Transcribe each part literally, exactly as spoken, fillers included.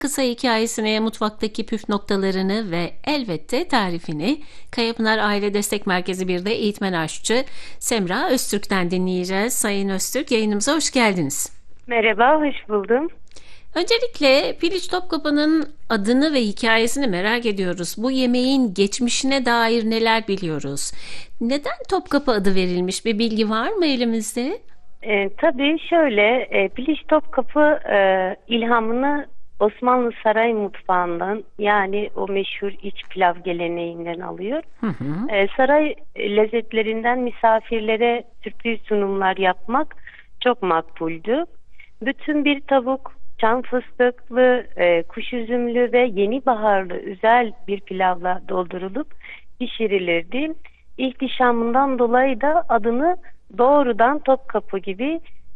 Kısa hikayesine mutfaktaki püf noktalarını ve elbette tarifini Kayapınar Aile Destek Merkezi birde eğitmen aşçı Semra Öztürk'ten dinleyeceğiz. Sayın Öztürk, yayınımıza hoş geldiniz. Merhaba, hoş buldum. Öncelikle Piliç Topkapı'nın adını ve hikayesini merak ediyoruz. Bu yemeğin geçmişine dair neler biliyoruz? Neden Topkapı adı verilmiş, bir bilgi var mı elimizde? E, tabii şöyle, e, Piliç Topkapı e, ilhamını Osmanlı saray mutfağından, yani o meşhur iç pilav geleneğinden alıyor. Hı hı. E, saray lezzetlerinden misafirlere sürpriz sunumlar yapmak çok makbuldü. Bütün bir tavuk, çam fıstıklı, e, kuş üzümlü ve yeni baharlı özel bir pilavla doldurulup pişirilirdi. İhtişamından dolayı da adını doğrudan Topkapı gibi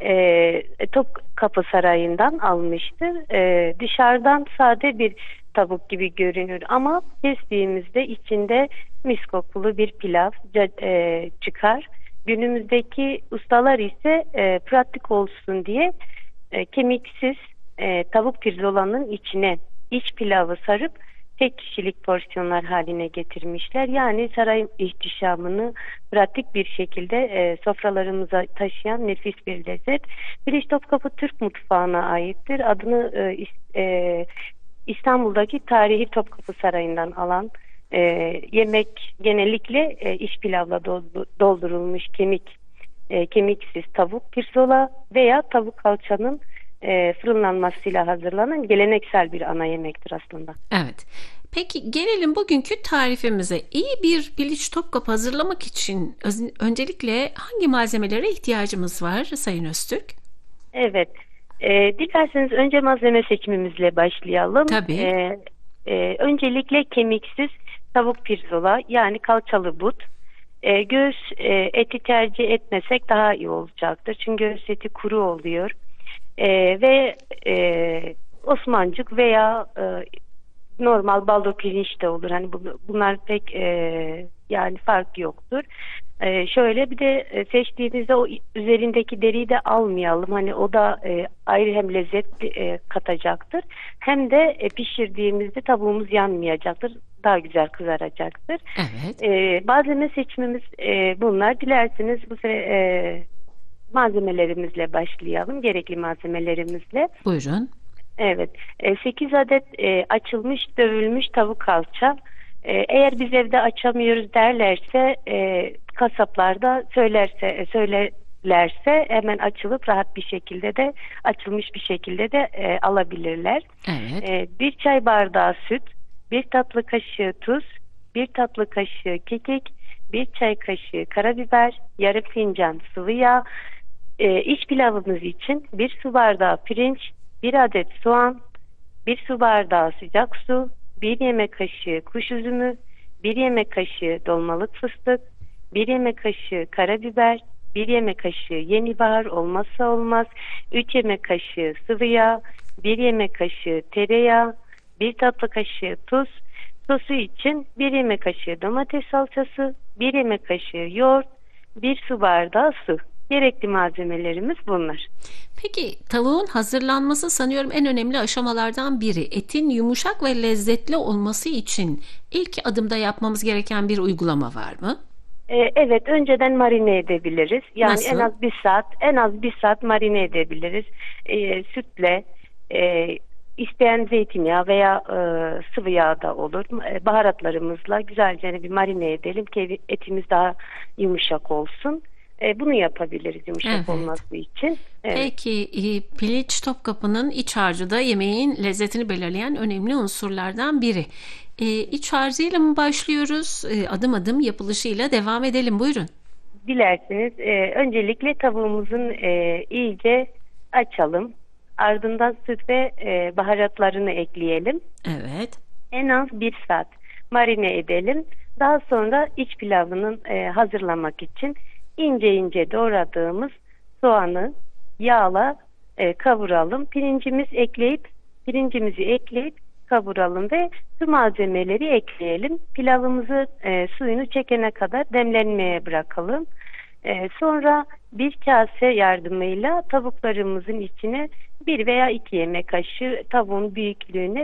e, Topkapı Sarayı'ndan almıştır. E, dışarıdan sade bir tavuk gibi görünür ama kestiğimizde içinde mis kokulu bir pilav e, çıkar. Günümüzdeki ustalar ise e, pratik olsun diye e, kemiksiz e, tavuk pirzolanın içine iç pilavı sarıp tek kişilik porsiyonlar haline getirmişler. Yani saray ihtişamını pratik bir şekilde e, sofralarımıza taşıyan nefis bir lezzet. Piliç Topkapı Türk mutfağına aittir. Adını e, e, İstanbul'daki tarihi Topkapı Sarayı'ndan alan e, yemek genellikle e, iç pilavla doldurulmuş kemik, e, kemiksiz tavuk pirzola veya tavuk kalçanın E, fırınlanmasıyla hazırlanan geleneksel bir ana yemektir aslında. Evet. Peki gelelim bugünkü tarifimize. İyi bir piliç Topkapı hazırlamak için öz- öncelikle hangi malzemelere ihtiyacımız var Sayın Öztürk? Evet. E, dilerseniz önce malzeme seçimimizle başlayalım. Tabii. E, e, öncelikle kemiksiz tavuk pirzola, yani kalçalı but. E, göğüs e, eti tercih etmesek daha iyi olacaktır. Çünkü göğüs eti kuru oluyor. Ee, ve e, Osmancık veya e, normal baldo pirinç de olur. Hani bu, bunlar pek e, yani fark yoktur. E, şöyle bir de e, seçtiğimizde o üzerindeki deriyi de almayalım. Hani o da e, ayrı hem lezzet e, katacaktır. Hem de e, pişirdiğimizde tavuğumuz yanmayacaktır. Daha güzel kızaracaktır. Evet. E, malzeme seçimimiz e, bunlar. Dilerseniz bu sefer e, malzemelerimizle başlayalım. Gerekli malzemelerimizle. Buyurun. Evet. sekiz adet e, açılmış, dövülmüş tavuk kalça. E, eğer biz evde açamıyoruz derlerse, e, kasaplarda söylerse e, söylerlerse hemen açılıp rahat bir şekilde de açılmış bir şekilde de e, alabilirler. Evet. E, bir çay bardağı süt, bir tatlı kaşığı tuz, bir tatlı kaşığı kekik, bir çay kaşığı karabiber, yarım fincan sıvı yağ. E, iç pilavımız için bir su bardağı pirinç, bir adet soğan, bir su bardağı sıcak su, bir yemek kaşığı kuş üzümü, bir yemek kaşığı dolmalık fıstık, bir yemek kaşığı karabiber, bir yemek kaşığı yeni bahar olmazsa olmaz, üç yemek kaşığı sıvı yağ, bir yemek kaşığı tereyağı, bir tatlı kaşığı tuz, sosu için bir yemek kaşığı domates salçası, bir yemek kaşığı yoğurt, bir su bardağı su. Gerekli malzemelerimiz bunlar. Peki tavuğun hazırlanması sanıyorum en önemli aşamalardan biri. Etin yumuşak ve lezzetli olması için ilk adımda yapmamız gereken bir uygulama var mı? Ee, evet, önceden marine edebiliriz. Yani Nasıl? en az bir saat, en az bir saat marine edebiliriz. Ee, sütle, e, isteyen zeytinyağı veya e, sıvı yağ da olur. E, baharatlarımızla güzelce bir marine edelim ki etimiz daha yumuşak olsun. E, bunu yapabiliriz yumuşak Evet. olması için. Evet. Peki e, Piliç Topkapı'nın iç harcı da yemeğin lezzetini belirleyen önemli unsurlardan biri. E, iç harcıyla mı başlıyoruz? E, adım adım yapılışıyla devam edelim. Buyurun. Dilerseniz e, öncelikle tavuğumuzun e, iyice açalım. Ardından süt ve e, baharatlarını ekleyelim. Evet. En az bir saat marine edelim. Daha sonra iç pilavının e, hazırlamak için ince ince doğradığımız soğanı yağla e, kavuralım. Pirincimiz ekleyip pirincimizi ekleyip kavuralım ve tüm malzemeleri ekleyelim. Pilavımızı e, suyunu çekene kadar demlenmeye bırakalım. E, sonra bir kase yardımıyla tavuklarımızın içine Bir veya iki yemek kaşığı tavuğun büyüklüğüne